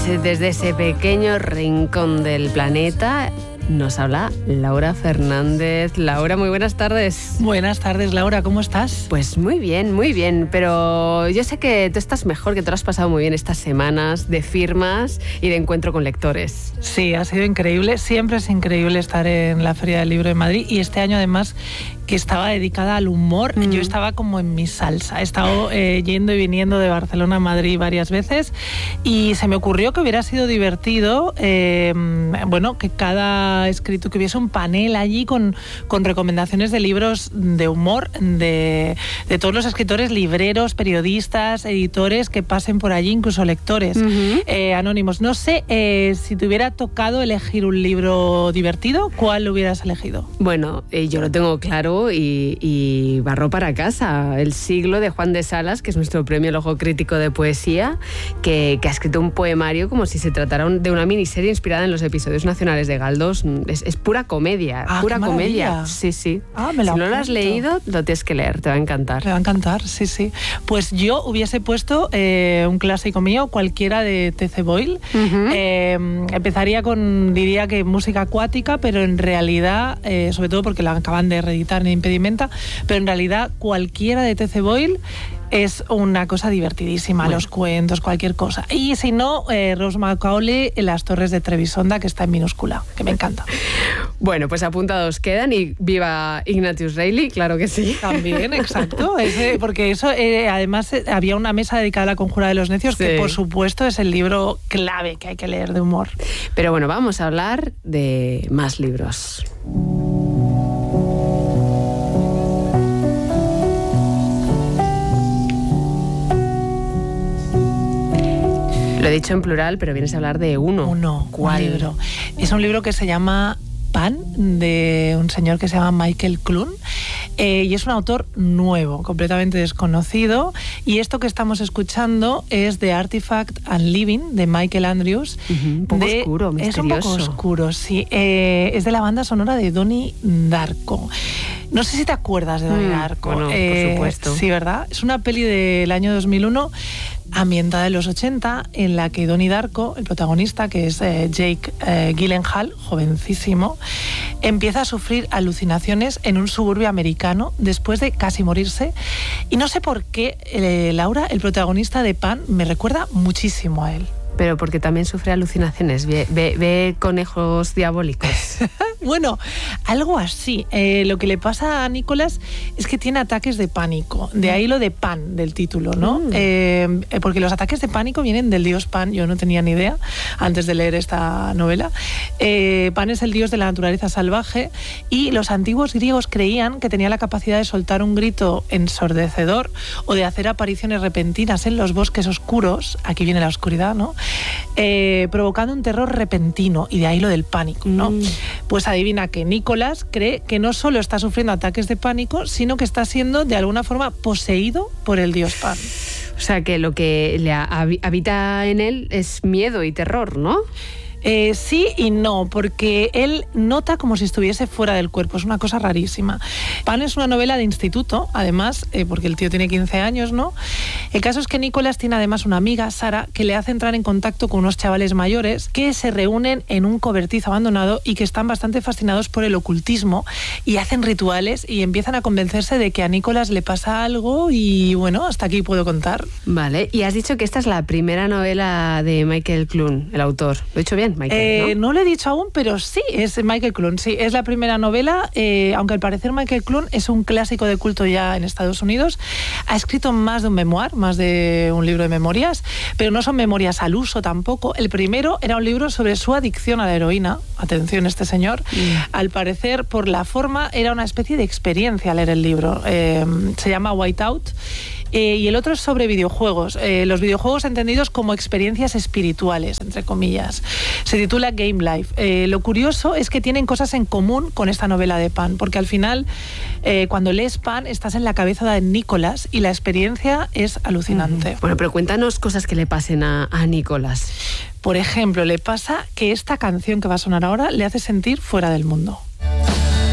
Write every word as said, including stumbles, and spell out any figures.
desde ese pequeño rincón del planeta nos habla Laura Fernández. Laura, muy buenas tardes. Buenas tardes, Laura, ¿cómo estás? Pues muy bien, muy bien, pero yo sé que tú estás mejor, que te lo has pasado muy bien estas semanas de firmas y de encuentro con lectores. Sí, ha sido increíble, siempre es increíble estar en la Feria del Libro de Madrid y este año además que estaba dedicada al humor, mm. yo estaba como en mi salsa, he estado eh, yendo y viniendo de Barcelona a Madrid varias veces y se me ocurrió que hubiera sido divertido, eh, bueno, que cada escrito, que hubiese un panel allí con, con recomendaciones de libros de humor de, de todos los escritores, libreros, periodistas, editores que pasen por allí, incluso lectores uh-huh. eh, anónimos. No sé eh, si te hubiera tocado elegir un libro divertido, ¿cuál lo hubieras elegido? Bueno, eh, yo lo tengo claro y, y barro para casa. El siglo de Juan de Salas, que es nuestro premio al ojo crítico de poesía, que, que ha escrito un poemario como si se tratara de una miniserie inspirada en los episodios nacionales de Galdós. Es, es pura comedia, ah, pura comedia. Sí, sí. Ah, me lo si no lo has leído, lo tienes que leer, te va a encantar. Me va a encantar, sí, sí. Pues yo hubiese puesto eh, un clásico mío, cualquiera de T C Boyle. Uh-huh. Eh, empezaría con, diría que música acuática, pero en realidad, eh, sobre todo porque la acaban de reeditar en Impedimenta, pero en realidad cualquiera de T C Boyle es una cosa divertidísima, bueno. Los cuentos, cualquier cosa. Y si no, eh, Rose Macaulay en Las Torres de Trebisonda, que está en minúscula, que me encanta. Bueno, pues apuntados quedan y viva Ignatius Reilly, claro que sí. También, exacto. Ese, porque eso, eh, además, eh, había una mesa dedicada a La Conjura de los Necios, sí. Que por supuesto es el libro clave que hay que leer de humor. Pero bueno, vamos a hablar de más libros. Lo he dicho en plural, pero vienes a hablar de uno. Uno, ¿cuál? Un libro. Es un libro que se llama Pan, de un señor que se llama Michael Clun, eh, y es un autor nuevo, completamente desconocido, y esto que estamos escuchando es The Artifact and Living, de Michael Andrews. Uh-huh, un poco de, oscuro, misterioso. Es un poco oscuro, sí. Eh, es de la banda sonora de Donnie Darko. No sé si te acuerdas de Donnie mm, Darko. Bueno, eh, por supuesto. Sí, ¿verdad? Es una peli del año dos mil uno, ambientada en los ochenta, en la que Donnie Darko, el protagonista, que es eh, Jake eh, Gyllenhaal, jovencísimo, empieza a sufrir alucinaciones en un suburbio americano después de casi morirse. Y no sé por qué, eh, Laura, el protagonista de Pan, me recuerda muchísimo a él. Pero porque también sufre alucinaciones, ve, ve, ve conejos diabólicos. Bueno, algo así. Eh, lo que le pasa a Nicholas es que tiene ataques de pánico. De ahí lo de Pan, del título, ¿no? Mm. Eh, porque los ataques de pánico vienen del dios Pan. Yo no tenía ni idea antes de leer esta novela. Eh, Pan es el dios de la naturaleza salvaje y los antiguos griegos creían que tenía la capacidad de soltar un grito ensordecedor o de hacer apariciones repentinas en los bosques oscuros. Aquí viene la oscuridad, ¿no? Eh, provocando un terror repentino, y de ahí lo del pánico, ¿no? Mm. Pues adivina que Nicholas cree que no solo está sufriendo ataques de pánico, sino que está siendo de alguna forma poseído por el dios Pan. O sea que lo que le habita en él es miedo y terror, ¿no? Eh, sí y no, porque él nota como si estuviese fuera del cuerpo, es una cosa rarísima. Pan es una novela de instituto, además, eh, porque el tío tiene quince años, ¿no? El caso es que Nicholas tiene además una amiga, Sara, que le hace entrar en contacto con unos chavales mayores que se reúnen en un cobertizo abandonado y que están bastante fascinados por el ocultismo y hacen rituales y empiezan a convencerse de que a Nicholas le pasa algo y bueno, hasta aquí puedo contar. Vale, y has dicho que esta es la primera novela de Michael Clun, el autor. ¿Lo he dicho bien? Michael, eh, ¿no? no lo he dicho aún, pero sí, es Michael Clun, sí, es la primera novela, eh, aunque al parecer Michael Clun es un clásico de culto ya en Estados Unidos, ha escrito más de un memoir, más de un libro de memorias, pero no son memorias al uso tampoco. El primero era un libro sobre su adicción a la heroína, atención este señor, mm. al parecer por la forma era una especie de experiencia leer el libro, eh, se llama Whiteout. Eh, y el otro es sobre videojuegos, eh, los videojuegos entendidos como experiencias espirituales, entre comillas. Se titula Game Life. Eh, lo curioso es que tienen cosas en común con esta novela de Pan, porque al final, eh, cuando lees Pan, estás en la cabeza de Nicholas y la experiencia es alucinante. Mm. Bueno, pero cuéntanos cosas que le pasen a, a Nicholas. Por ejemplo, le pasa que esta canción que va a sonar ahora le hace sentir fuera del mundo.